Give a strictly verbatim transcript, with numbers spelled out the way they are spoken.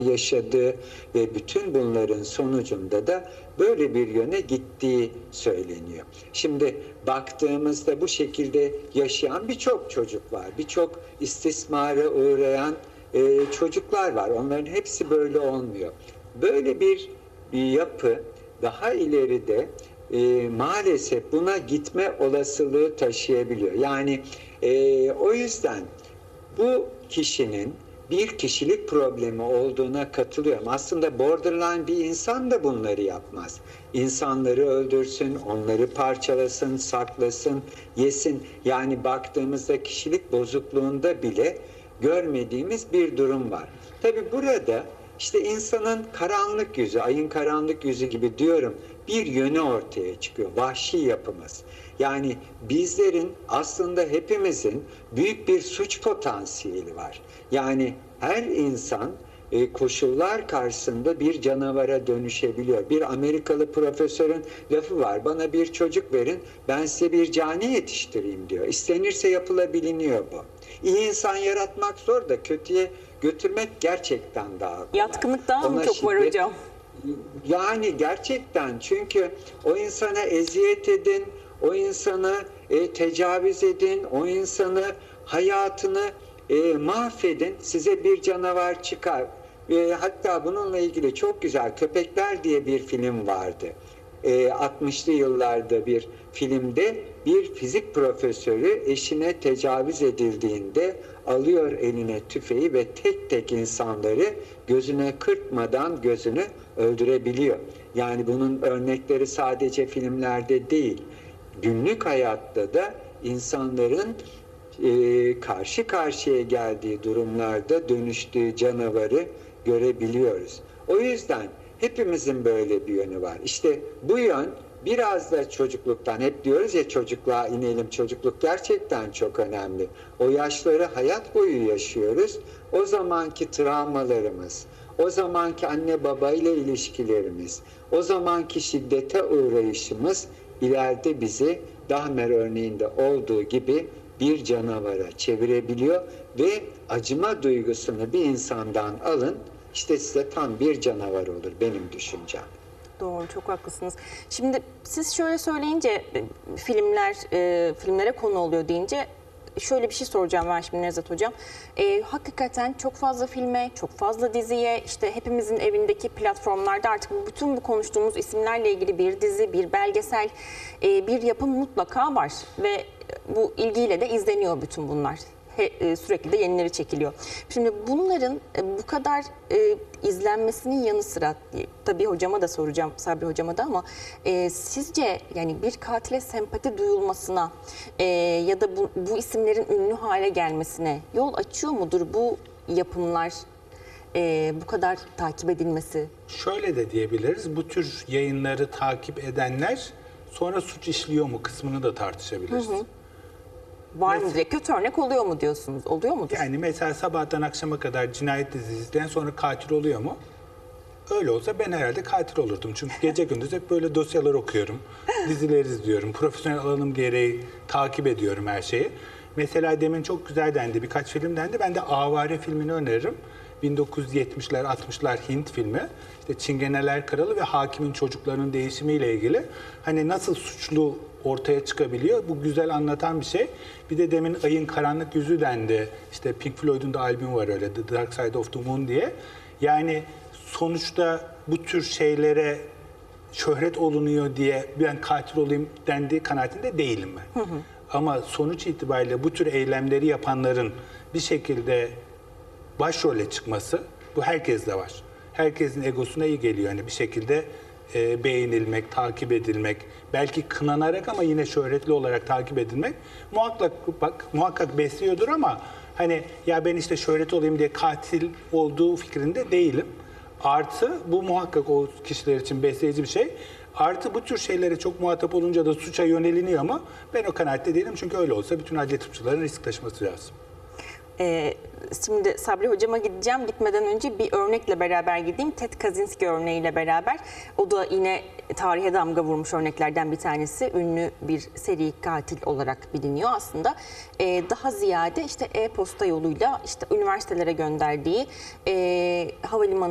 yaşadığı ve bütün bunların sonucunda da böyle bir yöne gittiği söyleniyor. Şimdi baktığımızda bu şekilde yaşayan birçok çocuk var. Birçok istismara uğrayan e, çocuklar var. Onların hepsi böyle olmuyor. Böyle bir, bir yapı daha ileride e, maalesef buna gitme olasılığı taşıyabiliyor. Yani e, o yüzden bu kişinin bir kişilik problemi olduğuna katılıyorum. Aslında borderline bir insan da bunları yapmaz. İnsanları öldürsün, onları parçalasın, saklasın, yesin. Yani baktığımızda kişilik bozukluğunda bile görmediğimiz bir durum var. Tabii burada işte insanın karanlık yüzü, ayın karanlık yüzü gibi diyorum, bir yönü ortaya çıkıyor. Vahşi yapımız. Yani bizlerin aslında hepimizin büyük bir suç potansiyeli var. Yani her insan e, koşullar karşısında bir canavara dönüşebiliyor. Bir Amerikalı profesörün lafı var. Bana bir çocuk verin, ben size bir cani yetiştireyim diyor. İstenirse yapılabiliyor bu. İyi insan yaratmak zor da kötüye götürmek gerçekten daha kolay. Yatkınlık daha mı Ona çok var şiddet, hocam? Yani gerçekten, çünkü o insana eziyet edin, o insana e, tecavüz edin, o insanı hayatını e, mahvedin, size bir canavar çıkar. E, hatta bununla ilgili çok güzel Köpekler diye bir film vardı. E, altmışlı yıllarda bir filmde bir fizik profesörü eşine tecavüz edildiğinde alıyor eline tüfeği ve tek tek insanları gözüne kırpmadan gözünü öldürebiliyor. Yani bunun örnekleri sadece filmlerde değil, günlük hayatta da insanların e, karşı karşıya geldiği durumlarda dönüştüğü canavarı görebiliyoruz. O yüzden hepimizin böyle bir yönü var. İşte bu yön biraz da çocukluktan, hep diyoruz ya çocukluğa inelim, çocukluk gerçekten çok önemli. O yaşları hayat boyu yaşıyoruz. O zamanki travmalarımız, o zamanki anne babayla ilişkilerimiz, o zamanki şiddete uğrayışımız ileride bizi Dahmer örneğinde olduğu gibi bir canavara çevirebiliyor ve acıma duygusunu bir insandan alın, işte size tam bir canavar olur benim düşüncem. Doğru, çok haklısınız. Şimdi siz şöyle söyleyince, filmler e, filmlere konu oluyor deyince şöyle bir şey soracağım ben şimdi Nevzat Hocam. E, hakikaten çok fazla filme, çok fazla diziye, işte hepimizin evindeki platformlarda artık bütün bu konuştuğumuz isimlerle ilgili bir dizi, bir belgesel, e, bir yapım mutlaka var ve bu ilgiyle de izleniyor bütün bunlar. He, sürekli de yenileri çekiliyor. Şimdi bunların bu kadar e, izlenmesinin yanı sıra, tabii hocama da soracağım, Sabri hocama da, ama e, sizce yani bir katile sempati duyulmasına e, ya da bu, bu isimlerin ünlü hale gelmesine yol açıyor mudur bu yapımlar, e, bu kadar takip edilmesi? Şöyle de diyebiliriz, bu tür yayınları takip edenler sonra suç işliyor mu kısmını da tartışabiliriz. Hı hı. Var mı diye, kötü örnek oluyor mu diyorsunuz? Oluyor mudur? Yani mesela sabahtan akşama kadar cinayet dizisi izleyen sonra katil oluyor mu? Öyle olsa ben herhalde katil olurdum. Çünkü gece gündüz hep böyle dosyalar okuyorum, diziler izliyorum, profesyonel alanım gereği takip ediyorum her şeyi. Mesela demin çok güzel dendi, birkaç film dendi. Ben de Avare filmini öneririm. bin dokuz yüz yetmişler altmışlar Hint filmi. İşte Çingeneler Kralı ve hakimin çocuklarının değişimiyle ilgili. Hani nasıl suçlu ortaya çıkabiliyor? Bu güzel anlatan bir şey. Bir de demin Ayın Karanlık Yüzü dendi. İşte Pink Floyd'un da albümü var öyle, The Dark Side of the Moon diye. Yani sonuçta bu tür şeylere şöhret olunuyor diye ben katil olayım dendiği kanaatinde değilim ben. Hı hı. Ama sonuç itibariyle bu tür eylemleri yapanların bir şekilde başrole çıkması, bu herkeste var. Herkesin egosuna iyi geliyor. Yani bir şekilde e, beğenilmek, takip edilmek, belki kınanarak ama yine şöhretli olarak takip edilmek muhakkak bak muhakkak besliyordur, ama hani ya ben işte şöhret olayım diye katil olduğu fikrinde değilim. Artı bu muhakkak o kişiler için besleyici bir şey. Artı bu tür şeylere çok muhatap olunca da suça yöneliniyor, ama ben o kanaatte değilim. Çünkü öyle olsa bütün adli tıpçıların risk taşıması lazım. Ee, şimdi Sabri hocama gideceğim. Gitmeden önce bir örnekle beraber gideyim. Ted Kaczynski örneğiyle beraber. O da yine tarihe damga vurmuş örneklerden bir tanesi. Ünlü bir seri katil olarak biliniyor aslında. Ee, daha ziyade işte e-posta yoluyla işte üniversitelere gönderdiği, e, havalimanı